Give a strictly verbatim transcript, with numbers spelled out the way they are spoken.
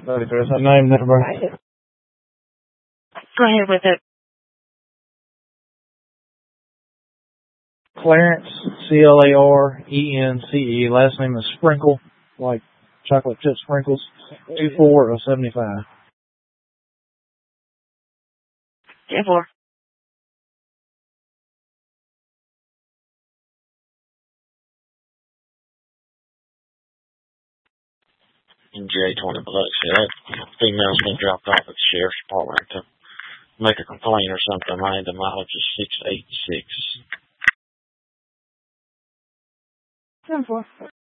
thirty-three. So name, number. Go ahead with it. Clarence, C L A R E N C E. Last name is Sprinkle, like chocolate chip sprinkles. Two four of seventy five. Ten four. In J twenty Biloxi, that female's been dropped off at the sheriff's department to make a complaint or something. I think the mileage is six eight six. Ten four.